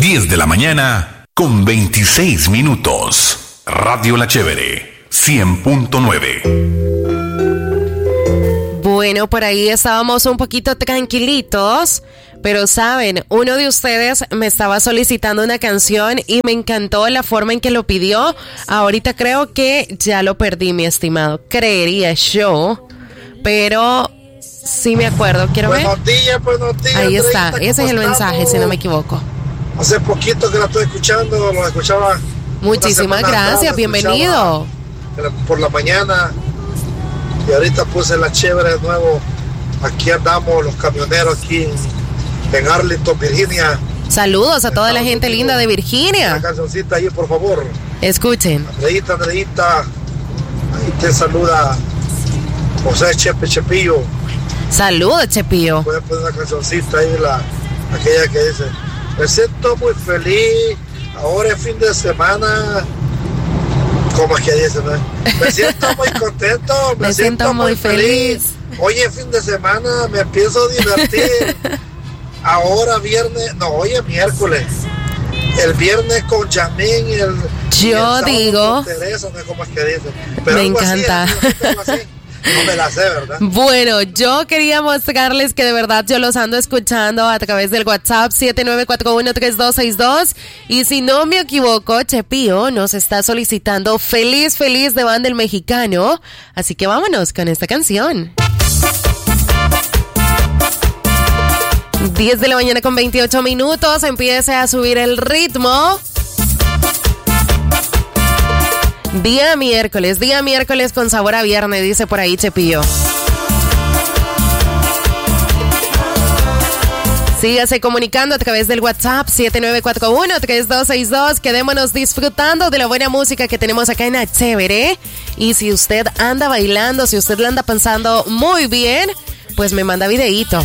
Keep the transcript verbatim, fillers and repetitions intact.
diez de la mañana con veintiséis minutos. Radio La Chévere, cien punto nueve. Bueno, por ahí estábamos un poquito tranquilitos, pero saben, uno de ustedes me estaba solicitando una canción y me encantó la forma en que lo pidió. Ahorita creo que ya lo perdí, mi estimado. Creería yo, pero sí me acuerdo. Quiero ver. Buenos días, buenos días. Ahí está, ese es el estamos? mensaje, si no me equivoco. Hace poquito que la estoy escuchando, lo escuchaba. Muchísimas gracias, bienvenido. Por la mañana. Y ahorita puse La Chévere de nuevo. Aquí andamos los camioneros aquí en, en Arlington, Virginia. Saludos a toda la gente linda de Virginia. Una cancioncita ahí, por favor. Escuchen. Andreita, Andreita. Ahí te saluda José Chepe Chepillo. Saludos, Chepillo. Puedes poner una cancioncita ahí, la, aquella que dice: me siento muy feliz, ahora es fin de semana. ¿Cómo es que dice? ¿No? Me siento muy contento, me, me siento, siento muy, muy feliz. feliz. Hoy es fin de semana, me empiezo a divertir. Ahora viernes, no, hoy es miércoles. El viernes con Yamín y el... Yo y el digo... con Teresa, no sé cómo es que dice. Pero me encanta. Así, algo así, no me la sé, ¿verdad? Bueno, yo quería mostrarles que de verdad yo los ando escuchando a través del WhatsApp siete nueve cuatro uno tres dos seis dos. Y si no me equivoco, Chepío nos está solicitando Feliz, Feliz de Banda El Mexicano. Así que vámonos con esta canción. diez de la mañana con veintiocho minutos. Empiece a subir el ritmo. Día miércoles, día miércoles con sabor a viernes, dice por ahí Chepillo. Sígase comunicando a través del WhatsApp siete nueve cuatro uno tres dos seis dos. Quedémonos disfrutando de la buena música que tenemos acá en La Chévere. Y si usted anda bailando, si usted la anda pensando muy bien, pues me manda videíto.